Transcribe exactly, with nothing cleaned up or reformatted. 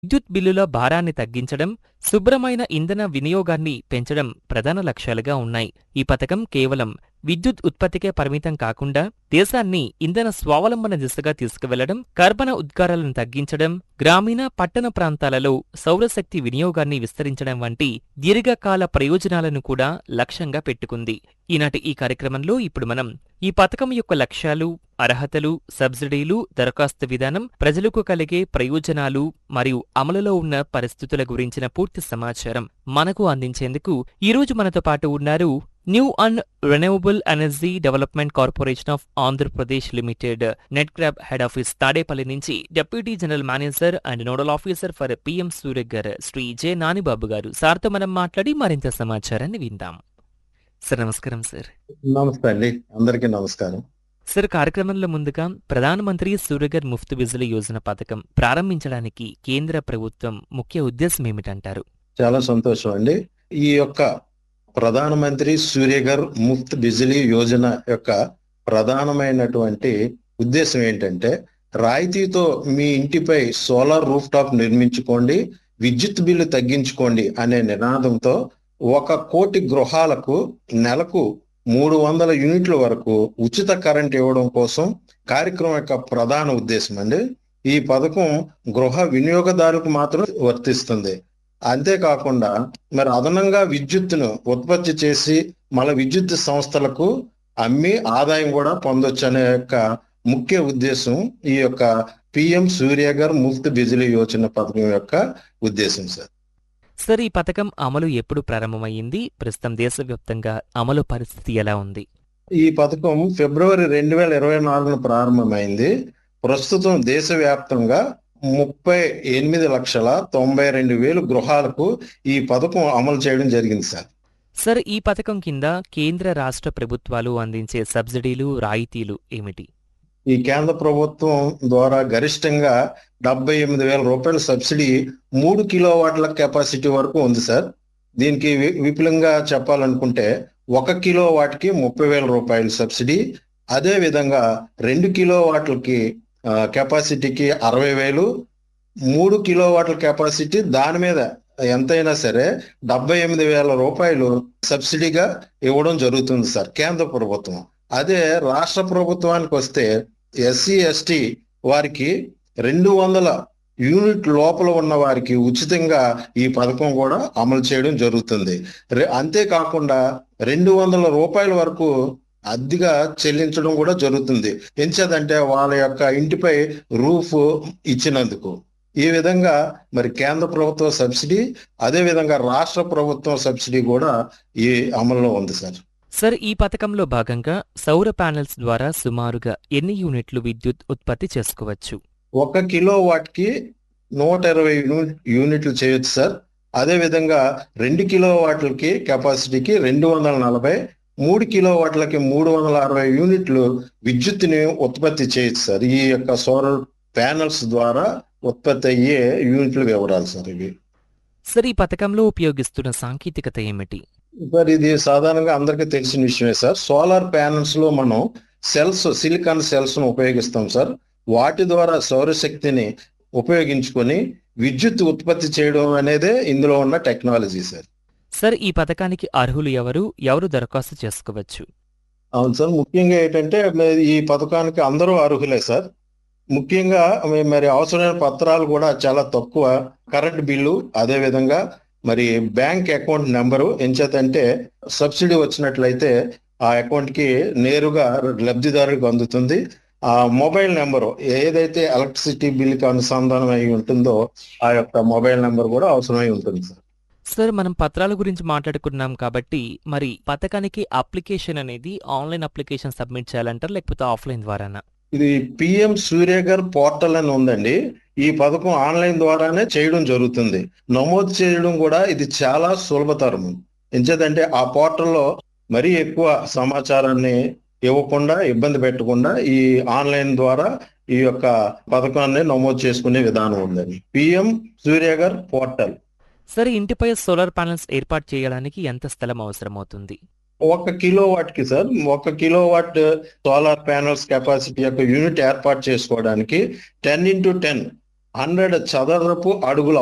విద్యుత్ బిల్లుల భారాన్ని తగ్గించడం, శుభ్రమైన ఇంధన వినియోగాన్ని పెంచడం ప్రధాన లక్ష్యాలుగా ఉన్నాయి. ఈ పథకం కేవలం విద్యుత్ ఉత్పత్తికే పరిమితం కాకుండా దేశాన్ని ఇంధన స్వావలంబన దిశగా తీసుకువెళ్లడం, కర్బన ఉద్గారాలను తగ్గించడం, గ్రామీణ, పట్టణ ప్రాంతాలలో సౌరశక్తి వినియోగాన్ని విస్తరించడం వంటి దీర్ఘకాల ప్రయోజనాలను కూడా లక్ష్యంగా పెట్టుకుంది. ఈనాటి ఈ కార్యక్రమంలో ఇప్పుడు మనం ఈ పథకం యొక్క లక్ష్యాలు, అర్హతలు, సబ్సిడీలు, దరఖాస్తు విధానం, ప్రజలకు కలిగే ప్రయోజనాలు మరియు అమలులో ఉన్న పరిస్థితుల గురించిన పూర్తి సమాచారం మనకు అందించేందుకు ఈరోజు మనతో పాటు ఉన్నారు new and renewable energy development corporation of Andhra Pradesh limited నెట్క్రాబ్ head office Tadepalli నుంచి deputy general manager and nodal officer for PM Surya Ghar Shri J Nanibabu గారు. సార్తో మనం మాట్లాడి మరింత సమాచారాన్ని విందాం. సార్ నమస్కారం. సార్ నమస్తే అండి, అందరికీ నమస్కారం. సార్, కార్యక్రమంలో ముందుగా ప్రధానమంత్రి సూర్యగర్ ముఫ్త్ బిజిలీ యోజన పథకం ప్రారంభించడానికి కేంద్ర ప్రభుత్వం ముఖ్య ఉద్దేశం ఏమిటంటారు? చాలా సంతోషం అండి. ఈ యొక్క ప్రధానమంత్రి సూర్యగర్ ముఫ్త్ బిజిలీ యోజన యొక్క ప్రధానమైనటువంటి ఉద్దేశం ఏంటంటే, రాయితీతో మీ ఇంటిపై సోలార్ రూఫ్ టాప్ నిర్మించుకోండి, విద్యుత్ బిల్లు తగ్గించుకోండి అనే నినాదంతో ఒక కోటి గృహాలకు నెలకు మూడు వందల యూనిట్ల వరకు ఉచిత కరెంట్ ఇవ్వడం కోసం కార్యక్రమం యొక్క ప్రధాన ఉద్దేశం అండి. ఈ పథకం గృహ వినియోగదారులకు మాత్రం వర్తిస్తుంది. అంతేకాకుండా మరి అదనంగా విద్యుత్తును ఉత్పత్తి చేసి మళ్ళీ విద్యుత్ సంస్థలకు అమ్మి ఆదాయం కూడా పొందొచ్చు అనే యొక్క ముఖ్య ఉద్దేశం ఈ యొక్క పిఎం సూర్యగర్ ముఫ్త్ బిజిలీ యోజన పథకం యొక్క ఉద్దేశం. సార్ సార్ ఈ పథకం అమలు ఎప్పుడు ప్రారంభమైంది? ప్రస్తుతం దేశవ్యాప్తంగా అమలు పరిస్థితి ఎలా ఉంది? ఈ పథకం ఫిబ్రవరి రెండు వేల ఇరవై నాలుగున ప్రారంభమైంది. ప్రస్తుతం దేశవ్యాప్తంగా ముప్పై ఎనిమిది లక్షల తొంభై రెండు వేలు గృహాలకు ఈ పథకం అమలు చేయడం జరిగింది. సార్ సార్ ఈ పథకం కింద కేంద్ర రాష్ట్ర ప్రభుత్వాలు అందించే సబ్సిడీలు, రాయితీలు ఏమిటి? ఈ కేంద్ర ప్రభుత్వం ద్వారా గరిష్టంగా డెబ్బై ఎనిమిది వేల రూపాయల సబ్సిడీ మూడు కిలో వాట్ల కెపాసిటీ వరకు ఉంది. సార్ దీనికి విపులంగా చెప్పాలనుకుంటే ఒక కిలో వాట్కి ముప్పై వేల రూపాయల సబ్సిడీ, అదే విధంగా రెండు కిలో వాట్లకి కెపాసిటీకి అరవై వేలు, మూడు కిలో వాట్ల కెపాసిటీ దాని మీద ఎంతైనా సరే డెబ్బై ఎనిమిది వేల రూపాయలు సబ్సిడీగా ఇవ్వడం జరుగుతుంది సార్ కేంద్ర ప్రభుత్వం. అదే రాష్ట్ర ప్రభుత్వానికి వస్తే ఎస్సీ ఎస్టీ వారికి రెండు వందల యూనిట్ లోపల ఉన్న వారికి ఉచితంగా ఈ పథకం కూడా అమలు చేయడం జరుగుతుంది. అంతేకాకుండా రెండు వందల రూపాయల వరకు అద్దెగా చెల్లించడం కూడా జరుగుతుంది. ఎంచేదంటే వాళ్ళ యొక్క ఇంటిపై రూఫ్ ఇచ్చినందుకు. ఈ విధంగా మరి కేంద్ర ప్రభుత్వ సబ్సిడీ, అదే విధంగా రాష్ట్ర ప్రభుత్వం సబ్సిడీ కూడా ఈ అమల్లో ఉంది. సార్ సార్ ఈ పథకంలో భాగంగా సౌర ప్యానెల్స్ ద్వారా సుమారుగా ఎన్ని యూనిట్లు విద్యుత్ ఉత్పత్తి చేసుకోవచ్చు? ఒక కిలో వాట్కి నూట ఇరవై యూనిట్లు చేయొచ్చు సార్. అదే విధంగా రెండు కిలో వాట్లకి కెపాసిటీకి రెండు వందల నలభై, మూడు కిలో వాట్లకి మూడు వందల అరవై యూనిట్లు విద్యుత్తుని ఉత్పత్తి చేయొచ్చు సార్. ఈ యొక్క సోలార్ ప్యానెల్స్ ద్వారా ఉత్పత్తి అయ్యే యూనిట్లు వివరాలు సార్ ఇవి. సార్ ఈ పథకంలో ఉపయోగిస్తున్న సాంకేతికత ఏమిటి? సార్ ఇది సాధారణంగా అందరికీ తెలిసిన విషయమే సార్. సోలార్ ప్యానెల్స్ లో మనం సెల్స్, సిలికాన్ సెల్స్ ను ఉపయోగిస్తాం సార్. వాటి ద్వారా సౌరశక్తిని ఉపయోగించుకొని విద్యుత్ ఉత్పత్తి చేయడం అనేదే ఇందులో ఉన్న టెక్నాలజీ సార్. సార్ ఈ పథకానికి అర్హులు ఎవరు ఎవరు దరఖాస్తు చేసుకోవచ్చు? అవును సార్, ముఖ్యంగా ఏంటంటే ఈ పథకానికి అందరూ అర్హులే సార్. ముఖ్యంగా మరి అవసరమైన పత్రాలు కూడా చాలా తక్కువ. కరెంట్ బిల్లు, అదే విధంగా మరి బ్యాంక్ అకౌంట్ నెంబరు. ఎంచేతంటే సబ్సిడీ వచ్చినట్లయితే ఆ అకౌంట్ కి నేరుగా లబ్ధిదారులకు అందుతుంది. ఆ మొబైల్ నెంబరు ఏదైతే ఎలక్ట్రిసిటీ బిల్లుకి అనుసంధానం అయి ఉంటుందో ఆ యొక్క మొబైల్ నెంబర్ కూడా అవసరమై ఉంటుంది సార్. సార్ మనం పత్రాల గురించి మాట్లాడుకున్నాం కాబట్టి మరి పథకానికి అప్లికేషన్ అనేది ఆన్లైన్ అప్లికేషన్ సబ్మిట్ చేయాలంటారు, లేకపోతే ఆఫ్లైన్ ద్వారానా? ఇది పిఎం సూర్యగర్ పోర్టల్ అని ఉందండి. ఈ పథకం ఆన్లైన్ ద్వారానే చేయడం జరుగుతుంది. నమోదు చేయడం కూడా ఇది చాలా సులభతరం. ఎంచేదంటే ఆ పోర్టల్లో మరీ ఎక్కువ సమాచారాన్ని ఇవ్వకుండా, ఇబ్బంది పెట్టకుండా ఈ ఆన్లైన్ ద్వారా ఈ యొక్క పథకాన్ని నమోదు చేసుకునే విధానం ఉందండి. PM Surya Ghar portal. సరే, ఇంటిపై సోలార్ ప్యానెల్స్ ఏర్పాటు చేయడానికి ఎంత స్థలం అవసరమవుతుంది? ఒక కిలో వాట్ కి సార్ ఒక kilo watt solar panels capacity యొక్క యూనిట్ ఏర్పాటు చేసుకోవడానికి టెన్ ఇంటూ టెన్ హండ్రెడ్ చదరపు అడుగుల